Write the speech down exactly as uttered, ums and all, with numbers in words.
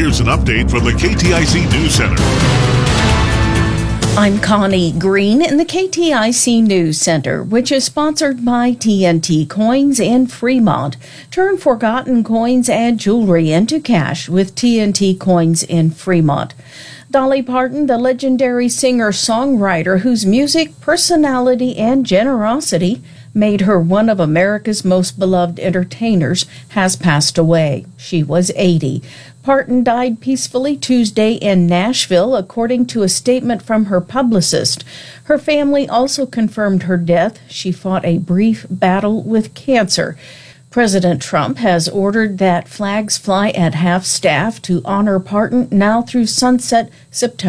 here's an update from the K T I C News Center. I'm Connie Green in the K T I C News Center, which is sponsored by T N T Coins in Fremont. Turn forgotten coins and jewelry into cash with T N T Coins in Fremont. Dolly Parton, the legendary singer-songwriter whose music, personality, and generosity made her one of America's most beloved entertainers, has passed away. She was eighty. Parton died peacefully Tuesday in Nashville, according to a statement from her publicist. Her family also confirmed her death. She fought a brief battle with cancer. President Trump has ordered that flags fly at half-staff to honor Parton now through sunset September.